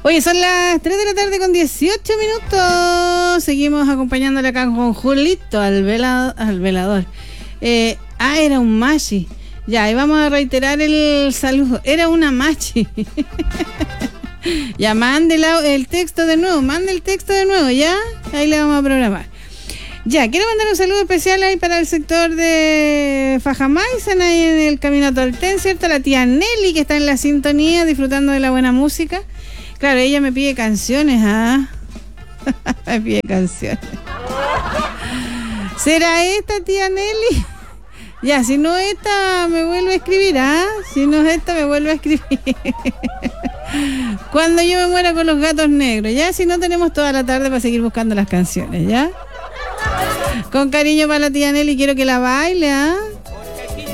Oye, son las 3 de la tarde con 18 minutos. Seguimos acompañándole acá con Julito al velador. Era un machi. Ya, y vamos a reiterar el saludo. Era una machi. Ya, mande el texto de nuevo. Mande el texto de nuevo, ¿ya? Ahí le vamos a programar. Ya, quiero mandar un saludo especial ahí para el sector de Fajamaisen, ahí en el Camino a Tolten, ¿cierto? La tía Nelly, que está en la sintonía, disfrutando de la buena música. Claro, ella me pide canciones, ¿ah? Me pide canciones. ¿Será esta, tía Nelly? Ya, si no esta, me vuelve a escribir, ¿ah? Si no es esta, me vuelve a escribir. Cuando yo me muera con los gatos negros, ¿ya? Si no, tenemos toda la tarde para seguir buscando las canciones, ¿ya? Con cariño para la tía Nelly, quiero que la baile, ¿ah?